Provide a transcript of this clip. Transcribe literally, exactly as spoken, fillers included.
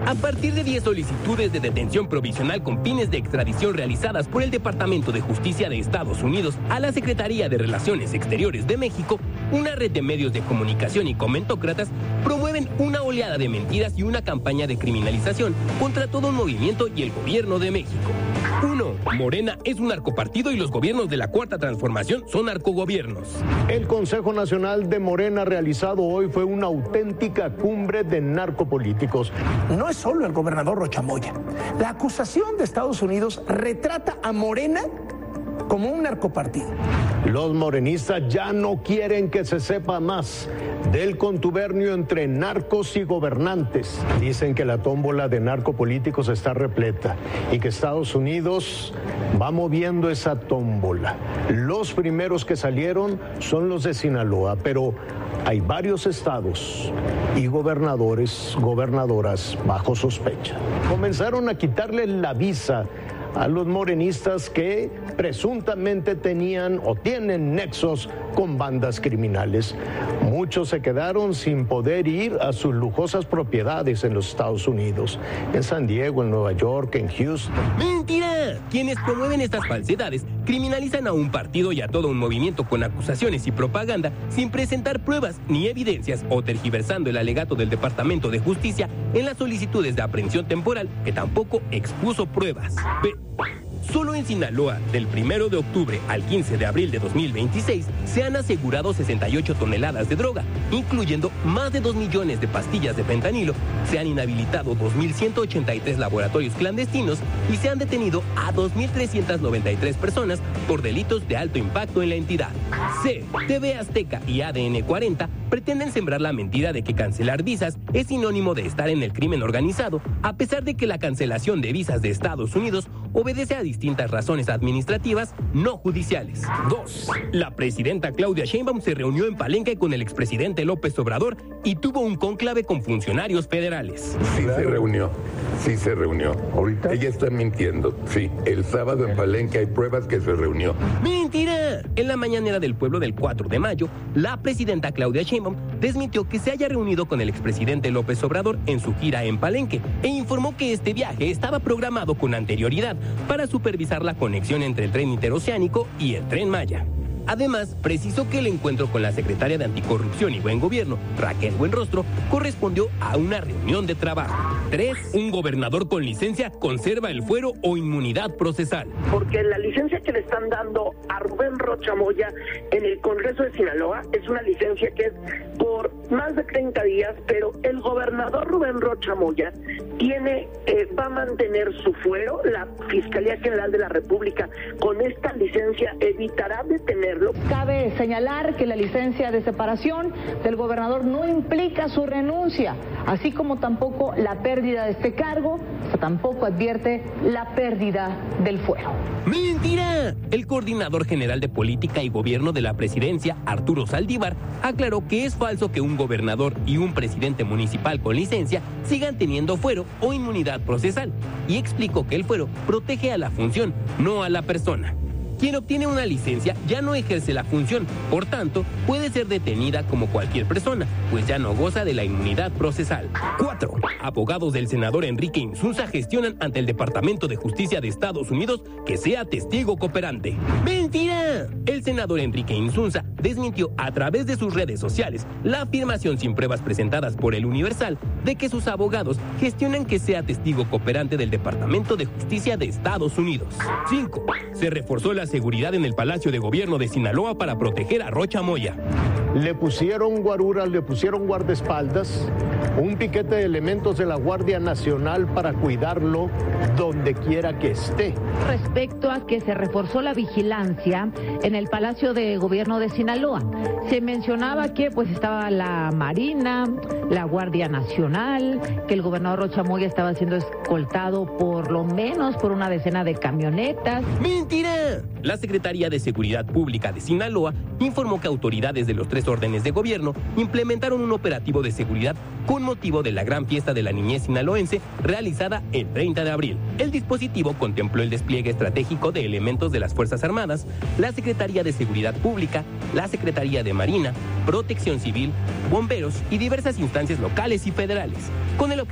A partir de diez solicitudes de detención provisional con fines de extradición realizadas por el Departamento de Justicia de Estados Unidos a la Secretaría de Relaciones Exteriores de México, una red de medios de comunicación y comentócratas promueven una oleada de mentiras y una campaña de criminalización contra todo un movimiento y el gobierno de México. uno. Morena es un narcopartido y los gobiernos de la Cuarta Transformación son narcogobiernos. El Consejo Nacional de Morena realizado hoy fue una auténtica cumbre de narcopolíticos. No es solo el gobernador Rocha Moya. La acusación de Estados Unidos retrata a Morena como un narcopartido. Los morenistas ya no quieren que se sepa más del contubernio entre narcos y gobernantes. Dicen que la tómbola de narcopolíticos está repleta y que Estados Unidos va moviendo esa tómbola. Los primeros que salieron son los de Sinaloa, pero hay varios estados y gobernadores, gobernadoras bajo sospecha. Comenzaron a quitarle la visa a los morenistas que presuntamente tenían o tienen nexos con bandas criminales. Muchos se quedaron sin poder ir a sus lujosas propiedades en los Estados Unidos, en San Diego, en Nueva York, en Houston. ¡Mentira! Quienes promueven estas falsedades criminalizan a un partido y a todo un movimiento con acusaciones y propaganda sin presentar pruebas ni evidencias o tergiversando el alegato del Departamento de Justicia en las solicitudes de aprehensión temporal que tampoco expuso pruebas. Pe- Solo en Sinaloa, del primero de octubre al quince de abril de dos mil veintiséis, se han asegurado sesenta y ocho toneladas de droga, incluyendo más de dos millones de pastillas de fentanilo. Se han inhabilitado dos mil ciento ochenta y tres laboratorios clandestinos y se han detenido a dos mil trescientas noventa y tres personas por delitos de alto impacto en la entidad. C. T V Azteca y A D N cuarenta pretenden sembrar la mentira de que cancelar visas es sinónimo de estar en el crimen organizado, a pesar de que la cancelación de visas de Estados Unidos obedece a distintas razones administrativas no judiciales. dos. La presidenta Claudia Sheinbaum se reunió en Palenque con el expresidente López Obrador y tuvo un cónclave con funcionarios federales. Sí claro. se reunió, sí se reunió. ¿Ahorita? Ella está mintiendo, sí. El sábado en Palenque hay pruebas que se reunió. ¡Mentira! En la mañanera del pueblo del cuatro de mayo, la presidenta Claudia Sheinbaum desmintió que se haya reunido con el expresidente López Obrador en su gira en Palenque e informó que este viaje estaba programado con anterioridad para supervisar la conexión entre el tren interoceánico y el Tren Maya. Además, precisó que el encuentro con la secretaria de Anticorrupción y Buen Gobierno, Raquel Buenrostro, correspondió a una reunión de trabajo. tres. Un gobernador con licencia conserva el fuero o inmunidad procesal. Porque la licencia que le están dando a Rubén Rocha Moya en el Congreso de Sinaloa es una licencia que es por más de treinta días, pero el gobernador Rubén Rocha Moya tiene, eh, va a mantener su fuero. La Fiscalía General de la República con esta licencia evitará detener. Cabe señalar que la licencia de separación del gobernador no implica su renuncia, así como tampoco la pérdida de este cargo, tampoco advierte la pérdida del fuero. ¡Mentira! El coordinador general de Política y Gobierno de la Presidencia, Arturo Saldívar, aclaró que es falso que un gobernador y un presidente municipal con licencia sigan teniendo fuero o inmunidad procesal, y explicó que el fuero protege a la función, no a la persona. Quien obtiene una licencia ya no ejerce la función, por tanto, puede ser detenida como cualquier persona, pues ya no goza de la inmunidad procesal. cuatro. Abogados del senador Enrique Insunza gestionan ante el Departamento de Justicia de Estados Unidos que sea testigo cooperante. ¡Mentira! El senador Enrique Insunza desmintió a través de sus redes sociales la afirmación sin pruebas presentadas por el Universal de que sus abogados gestionan que sea testigo cooperante del Departamento de Justicia de Estados Unidos. cinco. Se reforzó la seguridad en el Palacio de Gobierno de Sinaloa para proteger a Rocha Moya. Le pusieron guaruras, le pusieron guardaespaldas, un piquete de elementos de la Guardia Nacional para cuidarlo donde quiera que esté. Respecto a que se reforzó la vigilancia en el Palacio de Gobierno de Sinaloa, se mencionaba que pues estaba la Marina, la Guardia Nacional, que el gobernador Rocha Moya estaba siendo escoltado por lo menos por una decena de camionetas. ¡Mentira! La Secretaría de Seguridad Pública de Sinaloa informó que autoridades de los tres órdenes de gobierno implementaron un operativo de seguridad con motivo de la gran fiesta de la niñez sinaloense realizada el treinta de abril. El dispositivo contempló el despliegue estratégico de elementos de las Fuerzas Armadas, la Secretaría de Seguridad Pública, la Secretaría de Marina, Protección Civil, bomberos y diversas instancias locales y federales, con el